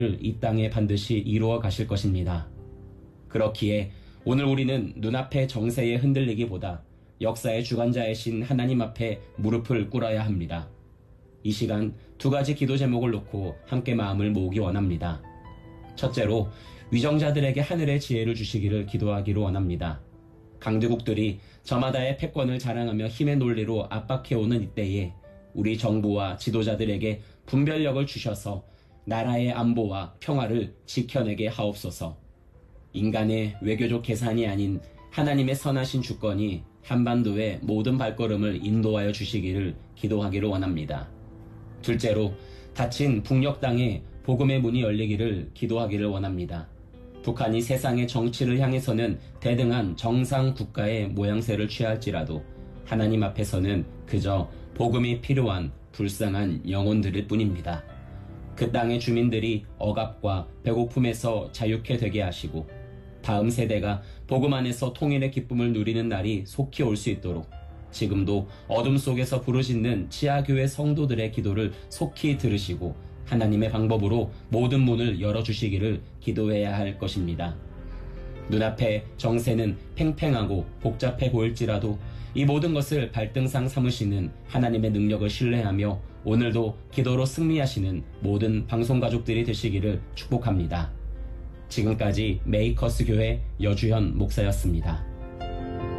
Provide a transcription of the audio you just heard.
이 땅에 반드시 이루어 가실 것입니다. 그렇기에 오늘 우리는 눈앞의 정세에 흔들리기보다 역사의 주관자이신 하나님 앞에 무릎을 꿇어야 합니다. 이 시간 두 가지 기도 제목을 놓고 함께 마음을 모으기 원합니다. 첫째로 위정자들에게 하늘의 지혜를 주시기를 기도하기로 원합니다. 강대국들이 저마다의 패권을 자랑하며 힘의 논리로 압박해오는 이때에 우리 정부와 지도자들에게 분별력을 주셔서 나라의 안보와 평화를 지켜내게 하옵소서. 인간의 외교적 계산이 아닌 하나님의 선하신 주권이 한반도의 모든 발걸음을 인도하여 주시기를 기도하기를 원합니다. 둘째로 닫힌 북녘 땅에 복음의 문이 열리기를 기도하기를 원합니다. 북한이 세상의 정치를 향해서는 대등한 정상 국가의 모양새를 취할지라도 하나님 앞에서는 그저 복음이 필요한 불쌍한 영혼들일 뿐입니다. 그 땅의 주민들이 억압과 배고픔에서 자유케 되게 하시고 다음 세대가 복음 안에서 통일의 기쁨을 누리는 날이 속히 올 수 있도록 지금도 어둠 속에서 부르짖는 치아교회 성도들의 기도를 속히 들으시고 하나님의 방법으로 모든 문을 열어주시기를 기도해야 할 것입니다. 눈앞에 정세는 팽팽하고 복잡해 보일지라도 이 모든 것을 발등상 삼으시는 하나님의 능력을 신뢰하며 오늘도 기도로 승리하시는 모든 방송가족들이 되시기를 축복합니다. 지금까지 메이커스 교회 여주현 목사였습니다.